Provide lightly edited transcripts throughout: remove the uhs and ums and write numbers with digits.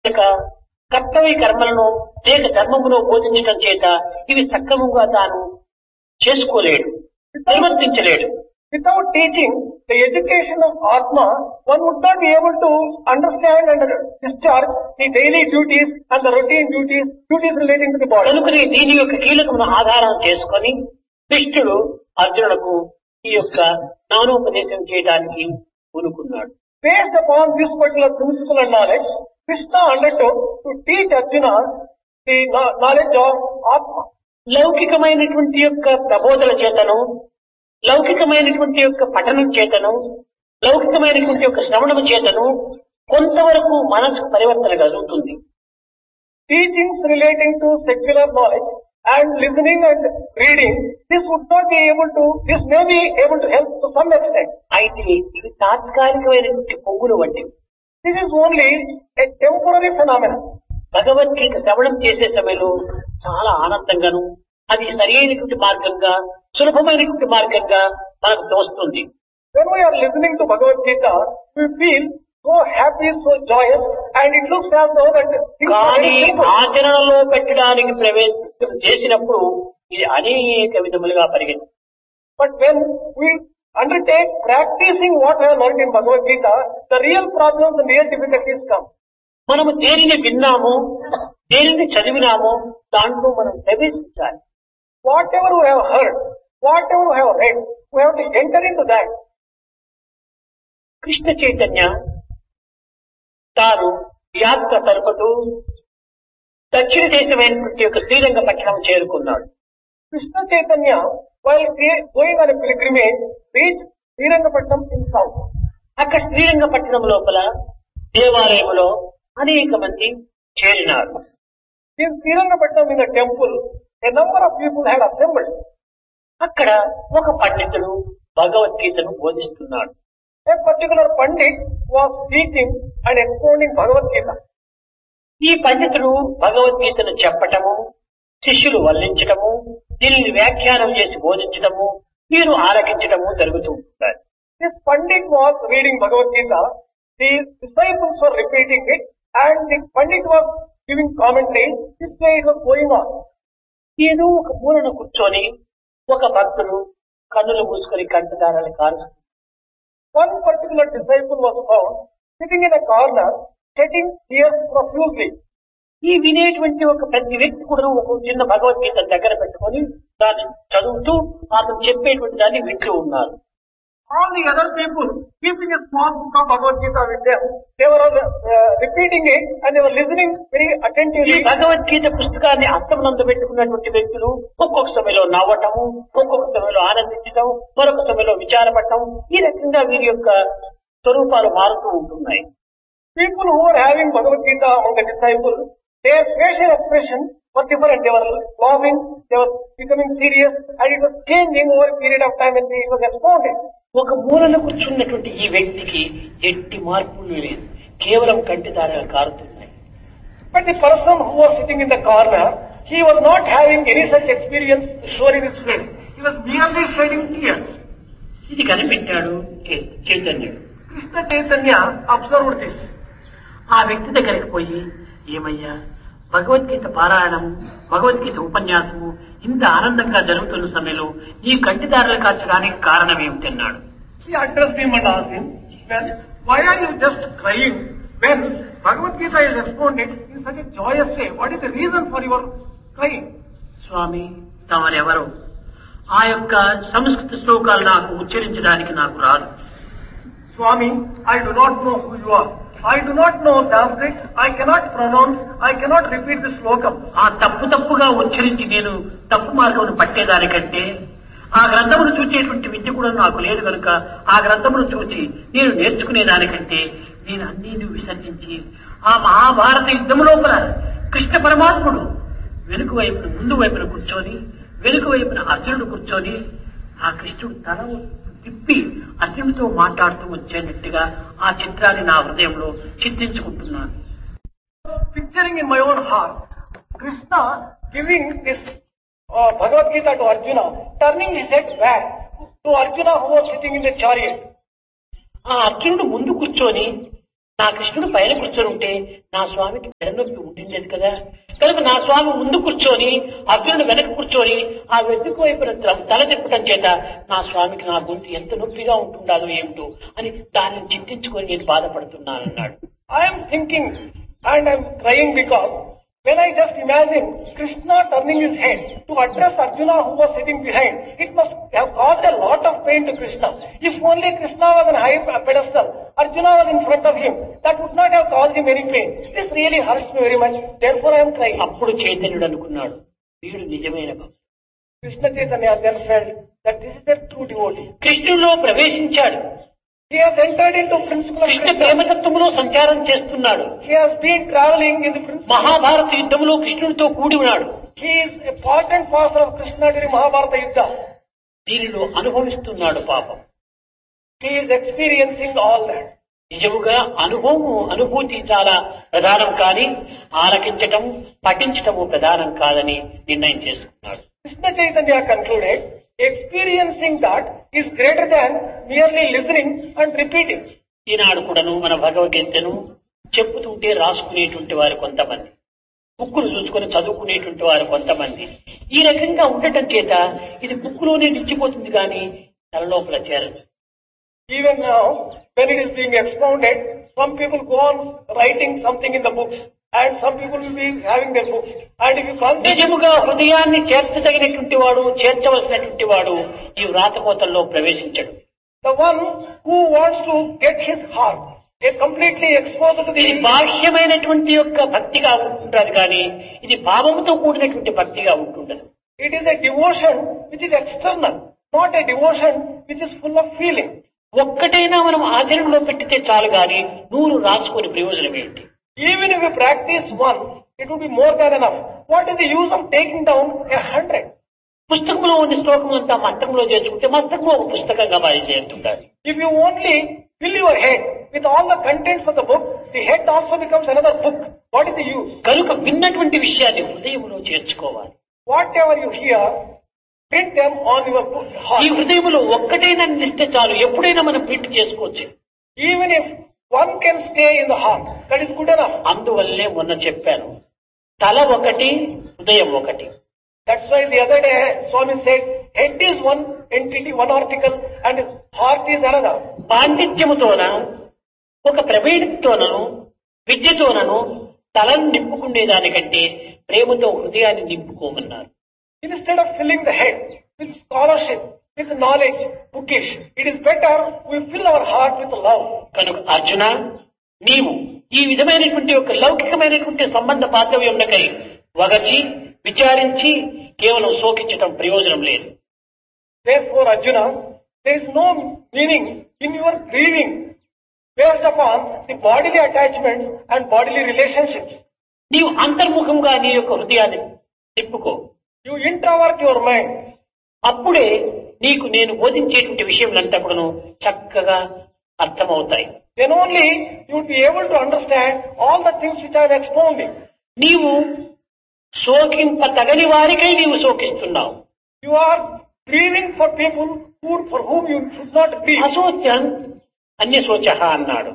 లేక కర్తవ్య కర్మలను లేక ధర్మమును బోధించడం చేత ఇవి సక్రమంగా తాను చేసుకోలేడు, నిర్వర్తించలేడు. Without teaching the education of Atma, one would not be able to understand and discharge the daily duties and the routine duties relating to the body. కనుకనే దీని యొక్క కీలకమును ఆధారం చేసుకొని కృష్ణుడు అర్జునులకు ఈ యొక్క జ్ఞానోపదేశం చేయడానికి పూనుకున్నాడు. Based upon this particular principle and knowledge, Krishna undertook to teach Arjuna the knowledge of Atma. లౌకికమైనటువంటి యొక్క ప్రబోధన చేతను, లౌకికమైనటువంటి యొక్క పఠనం చేతను, లౌకికమైనటువంటి యొక్క శ్రవణము చేతను కొంతవరకు మనసు పరివర్తన కలుగుతుంది. Teachings relating to secular knowledge and listening and reading, this may be able to help to some extent. అయితే ఇవి తాత్కాలికమైనటువంటి పొంగులు వంటివి. This is only a temporary phenomenon. Bhagavad Gita శ్రవణం చేసే సమయంలో చాలా ఆనందంగాను, అది సరైనటువంటి మార్గంగా, సులభమైనటువంటి మార్గంగా మనకు తోస్తుంది. When we are listening to Bhagavad Gita, we feel so happy, so joyous, and it looks as though that కానీ ఆచరణలో పెట్టడానికి ప్రవేశం చేసినప్పుడు ఇది అనేక విధములుగా పరిగెత్తుంది. But when we undertake practicing what we have learned in Bhagavad Gita, the real problems and real difficulties come. మనము దేనిని విన్నామో, దేనిని చదివినామో దాంట్లో మనం ప్రవేశించాలి. Whatever we have heard, whatever we have read, we have to enter into that. Krishna Chaitanya తాను యాత్ర తరుపుతూ దక్షిణ దేశమైనటువంటి యొక్క శ్రీరంగపట్టణం చేరుకున్నాడు. Krishna Chaitanya, while going on a pilgrimage, reached Srirangapatnam in south. అక్కడ శ్రీరంగపట్టణం లోపల దేవాలయంలో అనేక మంది చేరినారు. In Srirangapatnam in the temple, a number of people had assembled. అక్కడ ఒక పండితుడు భగవద్గీతను బోధిస్తున్నాడు. A particular pandit was speaking and expounding Bhagavad Gita. ఈ పండితుడు భగవద్గీతను చెప్పటము, శిష్యులు వల్లించటము, దీనిని వ్యాఖ్యానం చేసి బోధించటము, వీరు ఆలకించటము జరుగుతూ ఉంటారు. This pandit was reading Bhagavad Gita, the disciples were repeating it, and the pandit was giving commentary. This way it was going on. ఏదో ఒక మూలన కూర్చొని ఒక భక్తుడు కన్నులు మూసుకొని కంటదారాలు కారుస్తున్నాడు. One particular disciple was found sitting in a corner, shedding tears profusely. ఈ వినేటువంటి ఒక ప్రతి వ్యక్తి కూడా ఒక చిన్న భగవద్గీత దగ్గర పెట్టుకొని దాన్ని చదువుతూ అతను చెప్పేటువంటి దాన్ని వింటూ ఉన్నారు. All the other people, keeping a small book of Bhagavad Gita with them, they were repeating it and they were listening very ఈ attentively. భగవద్గీత పుస్తకాన్ని అర్థమునందు పెట్టుకున్నటువంటి వ్యక్తులు ఒక్కొక్క సమయంలో నవ్వటము, ఒక్కొక్క సమయంలో ఆనందించటం, మరొక సమయంలో విచారపడటం, ఈ రకంగా వీరి యొక్క స్వరూపాలు మారుతూ ఉంటున్నాయి. People who were having Bhagavad Gita among the disciples, their facial expression was different. They were laughing, they were becoming serious, and it was changing over a period of time when it was expounded. ఒక మూలన కూర్చున్నటువంటి ఈ వ్యక్తికి ఎట్టి మార్పులు లేదు, కేవలం కంటిదారాలు కారుతున్నాయి. But the person who was sitting in the corner, he was not having any such experience to show in his face. He was merely shedding tears. ఇది కనిపెట్టాడు చైతన్యుడు. Krishna Chaitanya observed this. ఆ వ్యక్తి దగ్గరికి పోయి, ఏమయ్యా, భగవద్గీత పారాయణం, భగవద్గీత ఉపన్యాసము ఇంత ఆనందంగా జరుగుతున్న సమయంలో ఈ కంటిదారులు కాల్చడానికి కారణం ఏమిటన్నాడు. He addressed him and asked him, well, why are you just crying when Bhagavad Gita is expounded in such a joyous way? What is the reason for your crying? స్వామి, తమరెవరు? ఆ యొక్క సంస్కృత శ్లోకాలు నాకు ఉచ్చరించడానికి నాకు రాదు. Swami, I do not know who you are. I do not know Sanskrit. I cannot pronounce. I cannot repeat the slokam. ఆ తప్పుగా ఉచ్చరించి నేను తప్పు మార్గమును పట్టేదానికంటే ఆ గ్రంథమును చూచేటువంటి విద్య కూడా నాకు లేదు కనుక ఆ గ్రంథమును చూచి నేను నేర్చుకునేదానికంటే నేను అన్నీ విసర్జించి ఆ మహాభారత యుద్ధము లోపల కృష్ణ పరమాత్ముడు వెనుక వైపున ముందు వైపున కూర్చొని, వెనుక వైపున అర్జునుడు కూర్చొని ఆ కృష్ణుడు తల తిప్పి అర్జునుడితో మాట్లాడుతూ వచ్చేటట్టుగా ఆ చిత్రాన్ని నా హృదయంలో చిత్రించుకుంటున్నాను. Picturing in my own heart, Krishna giving this Bhagavad Gita to Arjuna, turning his head back to Arjuna who was sitting in the chariot. ఆ అర్జునుడు ముందు కూర్చొని నా కృష్ణుడు పైన కూర్చొని ఉంటే నా స్వామికి మెడనొప్పి ఉండింది కదా, కనుక నా స్వామి ముందు కూర్చొని అర్జునుడు వెనక కూర్చొని ఆ వెతుకు వైపున తల తిప్పటం చేత నా స్వామికి నా గొంతు ఎంత నొప్పిగా ఉంటుండాలో ఏమిటో అని దానిని చింతించుకొని నేను బాధపడుతున్నానన్నాడు. I am thinking and I am crying because when I just imagine Krishna turning his head to address Arjuna who was sitting behind, it must have caused a lot of pain to Krishna. If only Krishna was on a high pedestal, Arjuna was in front of him, that would not have caused him any pain. This really hurts me very much, therefore I am crying. అప్పుడు చైతన్యుడు అనుకున్నాడు, వీడు నిజమైన భక్తుడు. Krishna Chaitanya then felt that this is a true devotee. కృష్ణులో ప్రవేశించాడు. He has entered into principle of Krishna Krishna. ప్రేమతత్వంలో సంచారం చేస్తున్నాడు. He has been traveling in the principle. Mahabharata యుద్ధంలో కృష్ణుడితో కూడి ఉన్నాడు. He is a part and parcel of Krishna during Mahabharata Yuddha. దీనిలో అనుభవిస్తున్నాడు పాపం. He is experiencing all that. నిజముగా అనుభూతి చాలా ప్రధానం కానీ ఆలకించటం పఠించటము ప్రధానం కాదని నిర్ణయం చేసుకున్నాడు. Krishna Chaitanya concluded, experiencing that is greater than merely listening and repeating. ఈనాడు కూడాను మన భగవద్గీతను చెప్పుతుంటే రాసుకునేటువంటి వారు కొంతమంది, బుక్కులు చూసుకొని చదువుకునేటువంటి వారు కొంతమంది. ఈ రకంగా ఉండటం చేత ఇది బుక్కులోనే నిలిచిపోతుంది కానీ తలలోపల చేరదు. Even now, when it is being expounded, some people go on writing something in the books and some people will be having their books. And if you concentrate, నిజముగా హృదయాన్ని చేర్చదగినటువంటి వాడు, చేర్చవలసినటువంటి వాడు ఈ వ్రాతకోతల్లో ప్రవేశించడు. the one who wants to get his heart is completely exposed to ఇది the బాహ్యమైనటువంటి యొక్క భక్తిగా ఉంటుంటది కానీ ఇది భావంతో కూడినటువంటి భక్తిగా ఉంటుండదు. it is a devotion which is external, not a devotion which is full of feeling. ఒక్కటైనా మనం ఆచరణలో పెట్టితే చాలు గాని 100 రాసుకొని ప్రయోజనం ఏంటి? Even if you practice one, it would be more than enough. What is the use of taking down 100? పుస్తకంలో ఉన్న శ్లోకం అంతా మస్తకంలో చేర్చుకుంటే మస్తకం ఒక పుస్తకంగా మారి చేస్తుంటారు. If you only fill your head with all the contents of the book, the head also becomes another book. What is the use? కనుక విన్నటువంటి విషయాన్ని హృదయంలో చేర్చుకోవాలి. Whatever you hear, print them on your book ఈ heart. హృదయంలో ఒక్కటైనా నిలిస్తే చాలు, ఎప్పుడైనా మనం ప్రింట్ చేసుకోవచ్చు. Even if one can stay in the heart, that is good enough. అందువల్లే మొన్న చెప్పాను, తల ఒకటి హృదయం ఒకటి. That's why the other day Swami said, head is one entity, one article, and heart is another. పాండిత్యముతోన ఒక ప్రవీణతోనను విద్యతోనను తలను నింపుకునేదానికంటే ప్రేమతో హృదయాన్ని నింపుకోమన్నారు. Instead of filling the head with scholarship, with knowledge, bookish, it is better we fill our heart with love. కనుక అర్జున, నీవు ఈ విధమైనటువంటి ఒక లౌకికమైనటువంటి సంబంధ బాంధవ్యంకై వగచి విచారించి కేవలం శోకించటం ప్రయోజనం లేదు. Therefore, Arjuna, there is no meaning in your grieving based upon the bodily attachments and bodily relationships. నీవు అంతర్ముఖంగా నీ యొక్క హృదయాన్ని తిప్పుకో. You introvert your mind. అప్పుడే నీకు నేను బోధించేటువంటి విషయములంతా కూడాను చక్కగా అర్థమవుతాయి. Then only you will be able to understand all the things which I am expounding. నీవు శోకింప తగని వారికై నీవు శోకిస్తున్నావు. You are grieving for people for whom you should not grieve. అశోచ్యం అన్యశోచ అన్నాడు.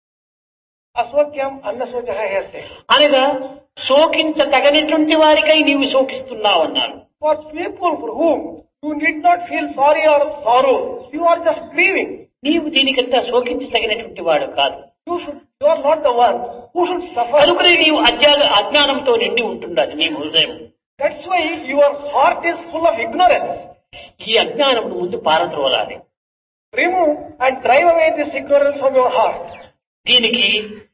Aswakyam annasochaha he has said. అనగా శోకించ తగనటువంటి వారికై నీవు శోకిస్తున్నావు అన్నాడు. For people for whom you need not feel sorry or sorrow, you are just grieving. నీవు దీనికంతా శోకించ తగినటువంటి వాడు కాదు. You are not the one who should suffer. కనుకనే నీవు అజ్ఞానంతో నిండి ఉంటున్నది నీ హృదయం. That's why your heart is full of ignorance. ఈ అజ్ఞానం ముందు పారద్రోలాలి. Remove and drive away this ignorance from your heart. దీనికి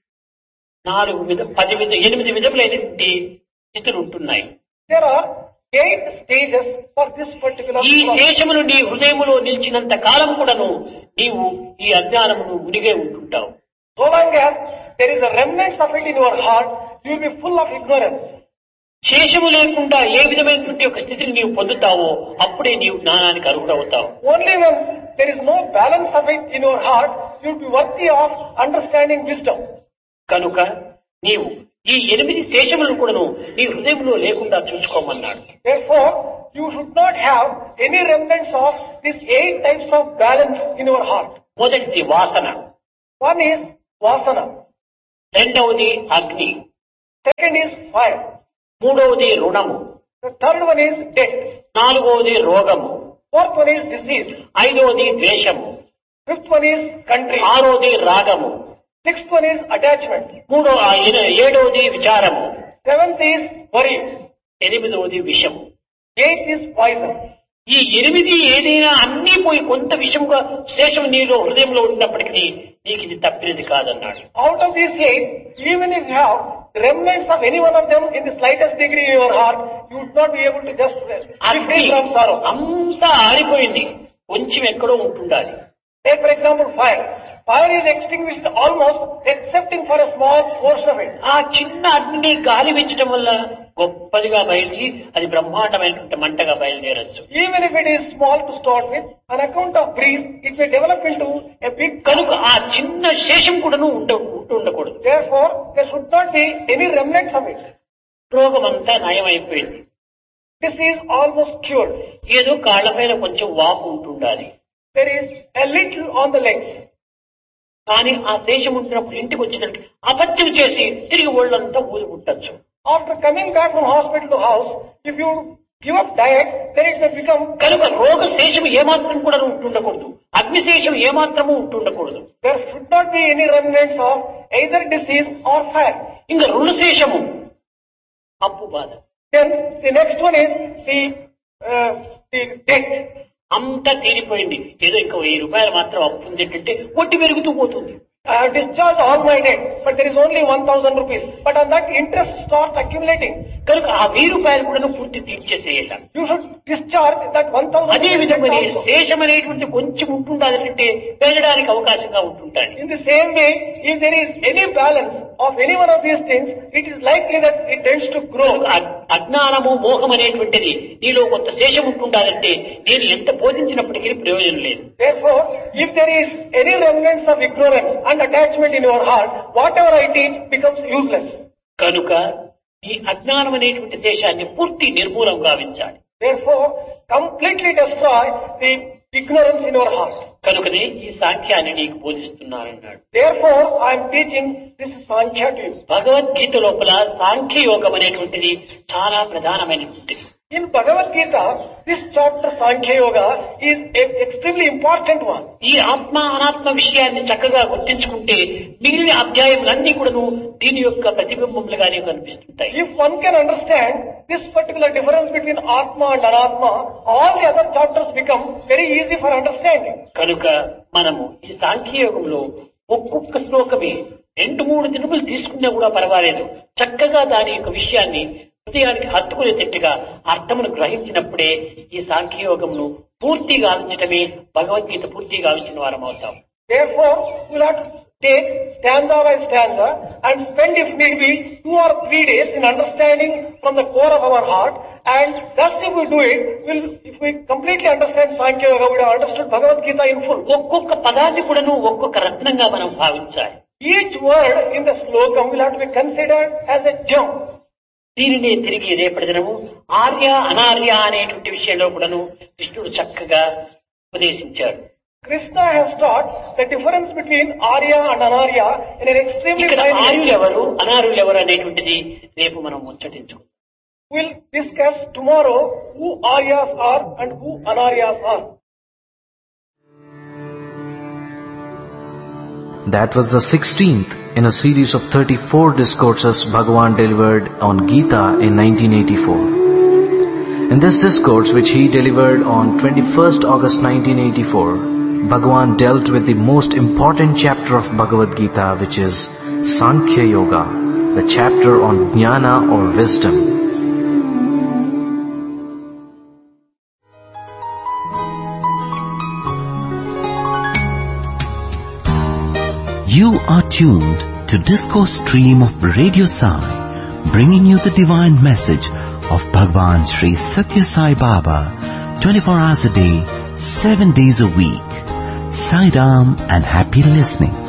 8 విధములైనటువంటి స్థితులు ఉంటున్నాయి. There are 8 stages for this particular ఈ process. శేషములు నీ హృదయములో నిలిచినంత కాలం కూడాను నీవు ఈ అజ్ఞానమును మునిగే ఉంటుంటావు. So long as there is a remnant of it in your heart, you will be full of ignorance. శేషము లేకుండా ఏ విధమైనటువంటి ఒక స్థితిని నీవు పొందుతావో అప్పుడే నీవు జ్ఞానానికి అర్హుడవుతావు. Only when there is no balance of it in your heart, you will be worthy of understanding wisdom. కనుక నీవు ఈ 8 శేషములను కూడాను నీ హృదయంలో లేకుండా చూసుకోమన్నాడు. Therefore, you should not have any remnants of these 8 types of balance in your heart. మొదటిది వాసన. One is vasana. రెండవది అగ్ని, Second is fire. మూడవది రుణము, The third one is death. నాలుగవది రోగము, Fourth one is disease. ఐదవది ద్వేషము, Fifth one is country. ఆరోది రాగము, Sixth one is attachment. ఏడవది విచారము, Seventh is worry. ఎనిమిదవది విషము. Eighth is poison. ఈ ఎనిమిది ఏదైనా అన్నీ పోయి కొంత విషముగా శేషం నీలో హృదయంలో ఉన్నప్పటికీ నీకు ఇది తప్పినది కాదన్నాడు. Out of these eight, even if you have remnants of any one of them in the slightest degree in your heart, you would not be able to just be free from sorrow. అంతా ఆరిపోయింది, కొంచెం ఎక్కడో ఉంటుండాలి. Take for example fire. Fire is extinguished almost excepting for a small portion of it. ఆ చిన్న అగ్ని గాలి పెంచడం వల్ల గొప్పదిగా బయలుదేరి అది బ్రహ్మాండమైనటువంటి మంటగా బయలుదేరచ్చు. Even if it is small to start with, on account of breeze, it may develop into a big. కనుక ఆ చిన్న శేషం కూడాను ఉండకూడదు. Therefore, there should not be any remnants of it. రోగమంతా నయమైపోయింది, Disease almost cured. ఏదో కాళ్లపైన కొంచెం వాపు ఉంటుండాలి. There is a little on the legs. కానీ ఆ శేషం ఉంటున్నప్పుడు ఇంటికి వచ్చినట్టు అపత్యం చేసి తిరిగి ఒళ్ళంతా ఊది పుట్టచ్చు. After coming back from hospital to house, if you give up diet, then it may become. కనుక రోగ శేషం ఏమాత్రం కూడా ఉంటుండకూడదు, అగ్నిశేషం ఏమాత్రము ఉంటుండకూడదు. There should not be any remnants of either disease or fire. ఇంకా రుణశేషము అప్పు బాధ. Then the next one is the debt. అంతా తీరిపోయింది, ఏదో ఇంకా 1000 రూపాయలు మాత్రం అప్పు ఉంది అంటే వడ్డీ పెరుగుతూ పోతుంది. I have discharged all my debt, but there is only 1,000 rupees. But on that interest starts accumulating. కనుక ఆ 1000 రూపాయలు కూడా పూర్తి తీర్చేసేయాలి. You should discharge that 1,000. అదే విధంగా శేషం అనేటువంటి కొంచెం ఉంటుండాలంటే పెరగడానికి అవకాశంగా ఉంటుంటాయి. In the same way, if there is any balance of any one of these things, it is likely that it tends to grow. అజ్ఞానము మోహం అనేటువంటిది నీలో కొంత శేషం ఉంటుండాలంటే నేను ఎంత బోధించినప్పటికీ ప్రయోజనం లేదు. Therefore, if there is any remnants of ignorance and attachment in your heart, whatever I teach becomes useless. కనుక ఈ అజ్ఞానం అనేటువంటి శేషాన్ని పూర్తి నిర్మూలం గావించాలి. Therefore, completely destroy the ignorance in your heart. కనుకనే ఈ సాంఖ్యాన్ని నీకు బోధిస్తున్నానన్నాడు. Therefore, I am teaching this Sankhya to you. Bhagavad Gita లోపల సాంఖ్య యోగం అనేటువంటిది చాలా ప్రధానమైనటువంటిది. In Bhagavad Gita, this chapter Sankhya Yoga is an extremely important one. ఈ ఆత్మ అనాత్మ విషయాన్ని చక్కగా గుర్తించుకుంటే మిగిలిన అధ్యాయములన్నీ కూడాను దీని యొక్క ప్రతిబింబములుగానే కనిపిస్తుంటాయి. If one can understand this particular difference between Atma and Anatma, all the other chapters become very easy for understanding. కనుక మనము ఈ సాంఖ్యయోగంలో ఒక్కొక్క శ్లోకమే 2-3 దినములు తీసుకున్నా కూడా పర్వాలేదు, చక్కగా దాని యొక్క విషయాన్ని హృదయానికి హత్తుకునేటట్టుగా అర్థమును గ్రహించినప్పుడే ఈ సాంఖ్యయోగమును పూర్తిగా గావించటమే భగవద్గీత పూర్తిగా గావించిన వారం అవుతాం. Therefore, we will have to take stanza by stanza and spend if need be 2 or 3 days in understanding from the core of our heart, and thus if we do it, if we completely understand Sankhya Yoga, we have understood Bhagavad Gita in full. ఒక్కొక్క పదాన్ని కూడాను ఒక్కొక్క రత్నంగా మనం భావించాలి. Each word in the slokam will have to be considered as a gem. దీనినే తిరిగి రేపటి దినము ఆర్య అనార్య అనేటువంటి విషయంలో కూడాను కృష్ణుడు చక్కగా ఉపదేశించాడు. Krishna has taught the difference between Arya and Anarya in an extremely ఇక్కడ fine way. ఆర్యులెవరు అనార్యులెవరు అనేటువంటిది రేపు మనం ముచ్చటించుకుందాం. We'll discuss tomorrow who Aryas are and who Anaryas are. That was the 16th in a series of 34 discourses Bhagavan delivered on Gita in 1984. In this discourse, which he delivered on 21st August 1984, Bhagavan dealt with the most important chapter of Bhagavad Gita, which is Sankhya Yoga, the chapter on Jnana or wisdom. You are tuned to Discourse Stream of Radio Sai, bringing you the divine message of Bhagavan Sri Satya Sai Baba, 24 hours a day, 7 days a week. Sai Ram and happy listening.